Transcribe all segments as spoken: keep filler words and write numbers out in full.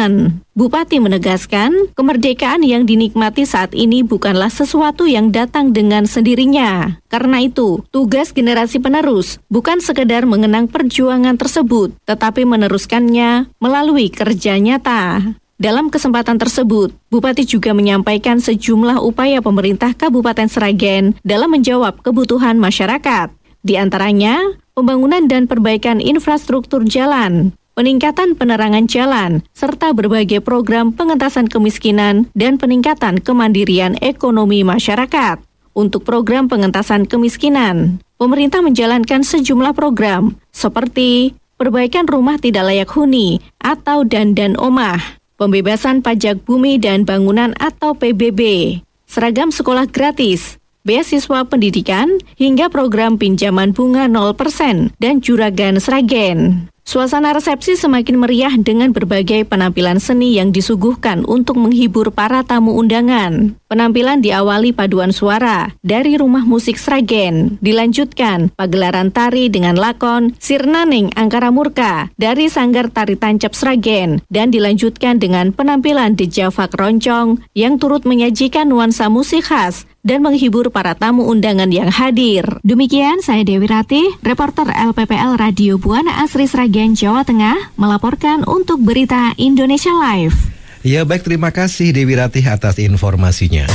Selatan. Bupati menegaskan, kemerdekaan yang dinikmati saat ini bukanlah sesuatu yang datang dengan sendirinya. Karena itu, tugas generasi penerus bukan sekedar mengenang perjuangan tersebut, tetapi meneruskannya melalui kerja nyata. Dalam kesempatan tersebut, Bupati juga menyampaikan sejumlah upaya pemerintah Kabupaten Sragen dalam menjawab kebutuhan masyarakat. Di antaranya, pembangunan dan perbaikan infrastruktur jalan, peningkatan penerangan jalan, serta berbagai program pengentasan kemiskinan dan peningkatan kemandirian ekonomi masyarakat. Untuk program pengentasan kemiskinan, pemerintah menjalankan sejumlah program seperti perbaikan rumah tidak layak huni atau dandan omah, pembebasan pajak bumi dan bangunan atau P B B, seragam sekolah gratis, beasiswa pendidikan, hingga program pinjaman bunga nol persen dan Juragan Sragen. Suasana resepsi semakin meriah dengan berbagai penampilan seni yang disuguhkan untuk menghibur para tamu undangan. Penampilan diawali paduan suara dari Rumah Musik Sragen, dilanjutkan pagelaran tari dengan lakon Sirnaning Angkara Murka dari Sanggar Tari Tancap Sragen, dan dilanjutkan dengan penampilan Dejavak Roncong yang turut menyajikan nuansa musik khas dan menghibur para tamu undangan yang hadir. Demikian saya Dewi Ratih, reporter L P P L Radio Buana Asri Sragen, Jawa Tengah, melaporkan untuk Berita Indonesia Live. Ya baik, terima kasih Dewi Ratih atas informasinya.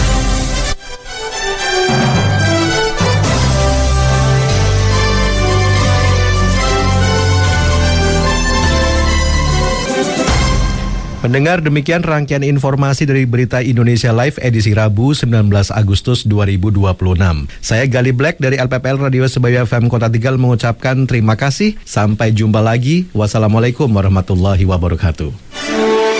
Pendengar, demikian rangkaian informasi dari Berita Indonesia Live edisi Rabu sembilan belas Agustus dua ribu dua puluh enam. Saya Gali Black dari L P P L Radio Sebaya F M Kota Tegal mengucapkan terima kasih. Sampai jumpa lagi. Wassalamualaikum warahmatullahi wabarakatuh.